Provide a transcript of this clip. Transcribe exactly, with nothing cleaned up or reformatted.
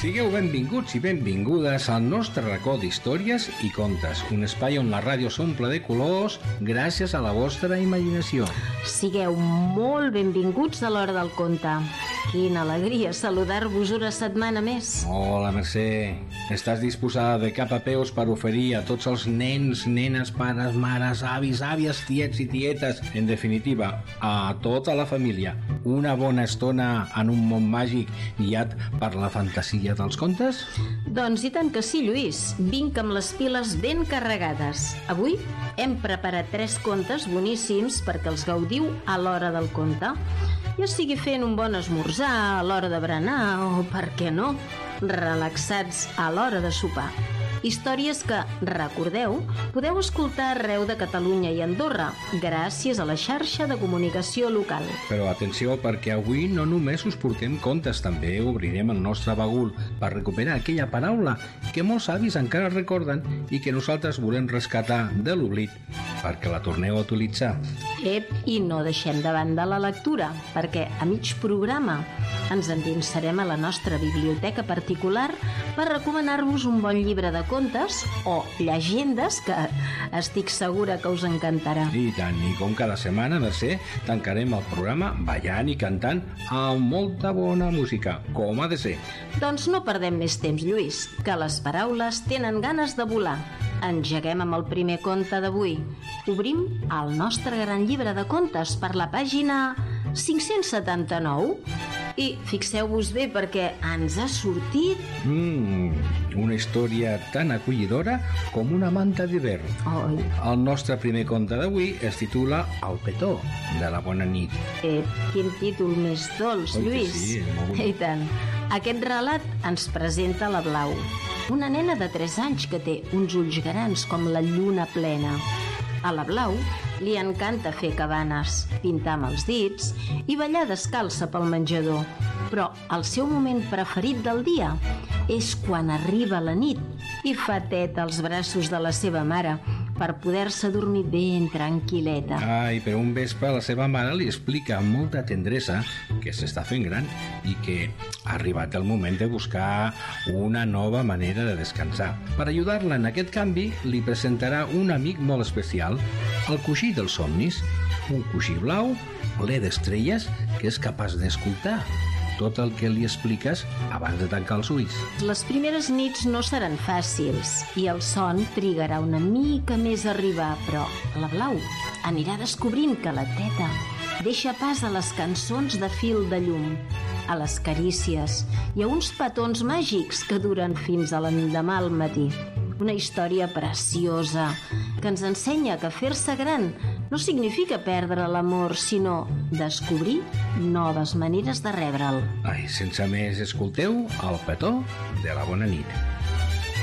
Sigueu benvinguts i benvingudes al nostre racó d'històries i contes, un espai on la ràdio s'omple de colors gràcies a la vostra imaginació. Sigueu molt benvinguts a l'Hora del Conte. Quina alegria saludar-vos una setmana més. Hola, Mercè. Estàs disposada de cap a peus per oferir a tots els nens, nenes, pares, mares, avis, àvies, tiets i tietes, en definitiva, a tota la família, una bona estona en un món màgic guiat per la fantasia dels contes? Doncs i tant que sí, Lluís. Vinc amb les piles ben carregades. Avui hem preparat tres contes boníssims perquè els gaudiu a l'Hora del Conte. Ja sigui fent un bon esmorzar, a l'hora de berenar o, per què no, relaxats a l'hora de sopar. Històries que, recordeu, podeu escoltar arreu de Catalunya i Andorra, gràcies a la xarxa de comunicació local. Però atenció, perquè avui no només us portem contes, també obrirem el nostre bagul per recuperar aquella paraula que molts avis encara recorden i que nosaltres volem rescatar de l'oblit perquè la torneu a utilitzar. Ep, i no deixem de banda la lectura, perquè a mig programa ens endinsarem a la nostra biblioteca particular per recomanar-vos un bon llibre de contes o llegendes que estic segura que us encantarà. I tant, i com cada setmana, Mercè, tancarem el programa ballant i cantant amb molta bona música, com ha de ser. Doncs no perdem més temps, Lluís, que les paraules tenen ganes de volar. Engeguem amb el primer conte d'avui. Obrim el nostre gran llibre de contes per la pàgina cinc-cents setanta-nou i fixeu-vos bé perquè ens ha sortit... Mm, una història tan acollidora com una manta d'hivern. Oi. El nostre primer conte d'avui es titula El petó de la bona nit. Eh, quin títol més dolç, Oi que Lluís. sí, molt bonic. I tant. Aquest relat ens presenta la Blau, una nena de tres anys que té uns ulls grans com la lluna plena. A la Blau li encanta fer cabanes, pintar amb els dits i ballar descalça pel menjador. Però el seu moment preferit del dia és quan arriba la nit i fa tet als braços de la seva mare per poder-se dormir ben tranquil·leta. Ai, però un vespre la seva mare li explica amb molta tendresa que s'està fent gran i que ha arribat el moment de buscar una nova manera de descansar. Per ajudar-la en aquest canvi, li presentarà un amic molt especial, el coixí dels somnis, un coixí blau, ple d'estrelles, que és capaç d'escoltar tot el que li expliques abans de tancar els ulls. Les primeres nits no seran fàcils i el son trigarà una mica més a arribar, però la Blau anirà descobrint que la teta deixa pas a les cançons de fil de llum, a les carícies i a uns petons màgics que duren fins a l'endemà al matí. Una història preciosa que ens ensenya que fer-se gran no significa perdre l'amor, sinó descobrir noves maneres de rebre'l. Ai, sense més, escolteu El petó de la bona nit.